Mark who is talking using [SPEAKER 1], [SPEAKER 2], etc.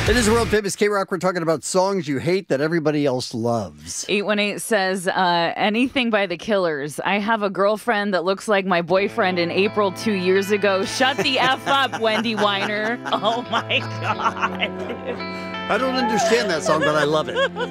[SPEAKER 1] It is world famous K-Rock. We're talking about songs you hate that everybody else loves.
[SPEAKER 2] 818 says, anything by the Killers. I have a girlfriend that looks like my boyfriend in April 2 years ago. Shut the F up, Wendy Weiner. Oh my God.
[SPEAKER 1] I don't understand that song, but I love it.